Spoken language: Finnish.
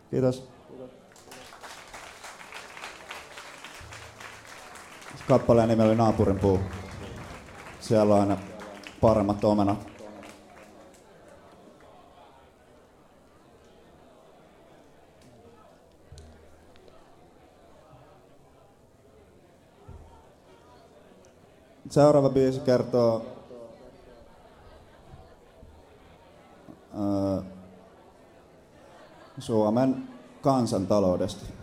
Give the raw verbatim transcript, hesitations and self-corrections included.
Kiitos. Kappaleen nimi oli Naapurin puu. Siellä on aina paremmat omenat. Seuraava biisi kertoo öö, Suomen kansantaloudesta.